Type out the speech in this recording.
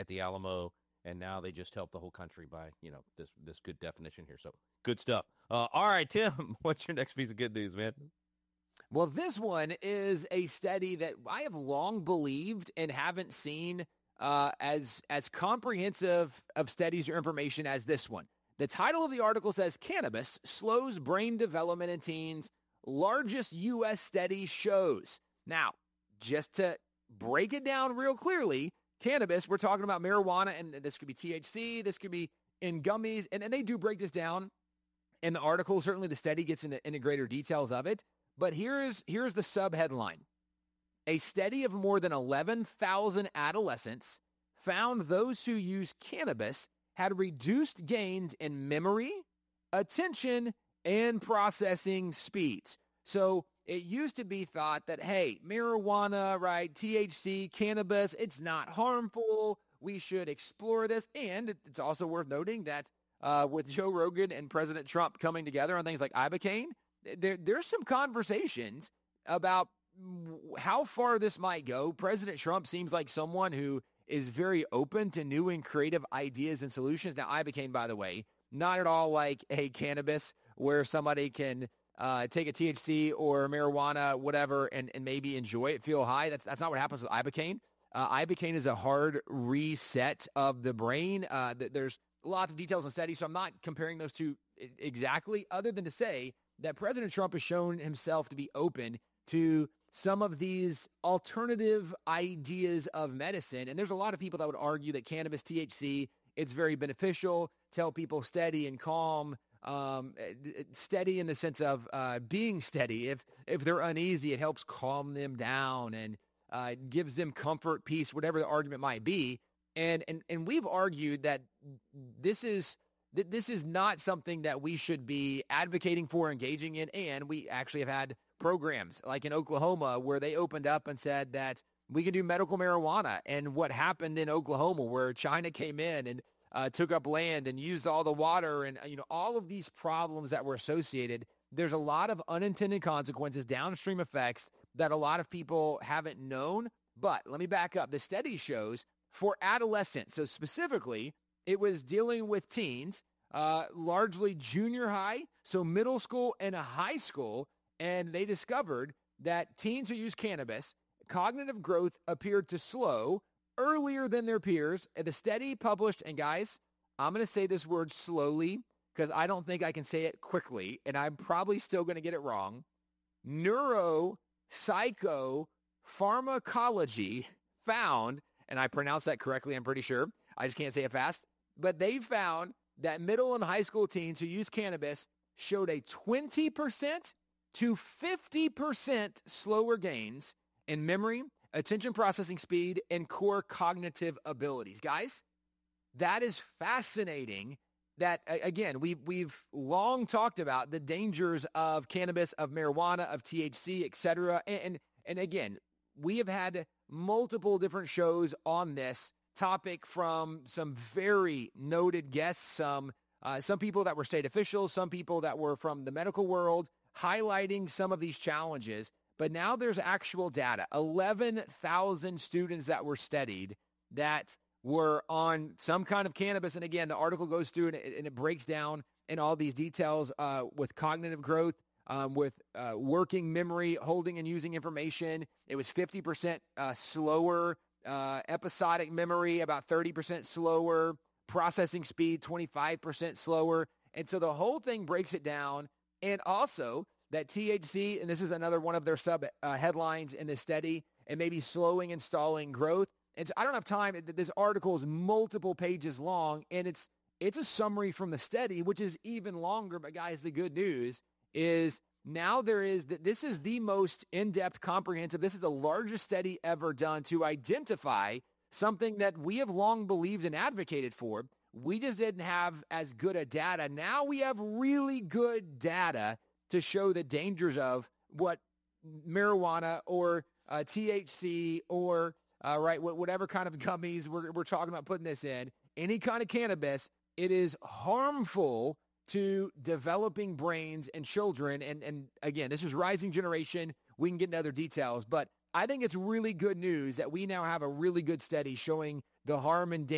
at the Alamo, and now they just helped the whole country by, this good definition here. So good stuff. All right, Tim, what's your next piece of good news, man? Well, this one is a study that I have long believed and haven't seen as comprehensive of studies or information as this one. The title of the article says, Cannabis Slows Brain Development in Teens, Largest U.S. Study Shows. Now, just to break it down real clearly, cannabis, we're talking about marijuana, and this could be THC, this could be in gummies, and they do break this down in the article. Certainly the study gets into greater details of it. But here's the sub-headline. A study of more than 11,000 adolescents found those who use cannabis had reduced gains in memory, attention, and processing speeds. So it used to be thought that, hey, marijuana, right, THC, cannabis, it's not harmful. We should explore this. And it's also worth noting that with Joe Rogan and President Trump coming together on things like Ibogaine, there's some conversations about how far this might go. President Trump seems like someone who is very open to new and creative ideas and solutions. Now, Ibogaine, by the way, not at all like a cannabis where somebody can take a THC or marijuana, whatever, and maybe enjoy it, feel high. That's not what happens with Ibogaine. Ibogaine is a hard reset of the brain. There's lots of details and studies, so I'm not comparing those two exactly, other than to say that President Trump has shown himself to be open to some of these alternative ideas of medicine. And there's a lot of people that would argue that cannabis, THC, it's very beneficial to help people steady and calm, steady in the sense of being steady. If they're uneasy, it helps calm them down and gives them comfort, peace, whatever the argument might be. And we've argued that this is not something that we should be advocating for, engaging in. And we actually have had programs like in Oklahoma where they opened up and said that we can do medical marijuana. And what happened in Oklahoma where China came in and took up land and used all the water and, all of these problems that were associated, there's a lot of unintended consequences, downstream effects that a lot of people haven't known. But let me back up. The study shows for adolescents, so specifically, it was dealing with teens, largely junior high, so middle school and a high school, and they discovered that teens who use cannabis, cognitive growth appeared to slow earlier than their peers. The study published, and guys, I'm going to say this word slowly because I don't think I can say it quickly, and I'm probably still going to get it wrong. Neuropsychopharmacology found, and I pronounced that correctly, I'm pretty sure. I just can't say it fast. But they found that middle and high school teens who use cannabis showed a 20% to 50% slower gains in memory, attention processing speed, and core cognitive abilities. Guys, that is fascinating. That, again, we've long talked about the dangers of cannabis, of marijuana, of THC, etc. And again, we have had multiple different shows on this topic from some very noted guests, some people that were state officials, some people that were from the medical world, highlighting some of these challenges. But now there's actual data, 11,000 students that were studied that were on some kind of cannabis. And again, the article goes through and it breaks down in all these details with cognitive growth, with working memory, holding and using information. It was 50% slower, episodic memory, about 30% slower, processing speed, 25% slower. And so the whole thing breaks it down. And also that THC, and this is another one of their sub headlines in this study, and maybe slowing and stalling growth. And so I don't have time. This article is multiple pages long, and it's a summary from the study, which is even longer. But guys, the good news is now this is the most in-depth, comprehensive. This is the largest study ever done to identify something that we have long believed and advocated for. We just didn't have as good a data. Now we have really good data to show the dangers of what marijuana or THC or whatever kind of gummies we're talking about putting this in, any kind of cannabis. It is harmful to developing brains and children. And again, this is Rising Generation. We can get into other details, but I think it's really good news that we now have a really good study showing the harm and danger